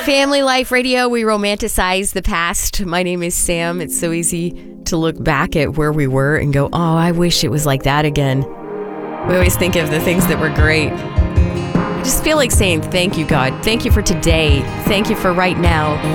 Family Life Radio, we romanticize the past. My name is Sam. It's so easy to look back at where we were and go, oh, I wish it was like that again. We always think of the things that were great. I just feel like saying thank you, God. Thank you for today. Thank you for right now.